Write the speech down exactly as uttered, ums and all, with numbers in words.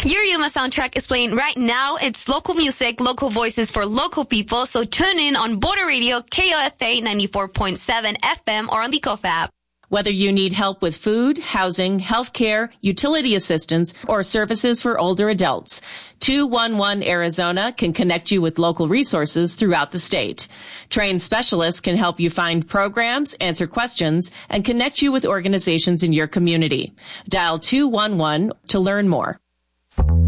Your Yuma soundtrack is playing right now. It's local music, local voices for local people. So tune in on Border Radio, K O F A ninety-four point seven F M or on the Kofa app. Whether you need help with food, housing, healthcare, utility assistance, or services for older adults, two one one Arizona can connect you with local resources throughout the state. Trained specialists can help you find programs, answer questions, and connect you with organizations in your community. Dial two one one to learn more.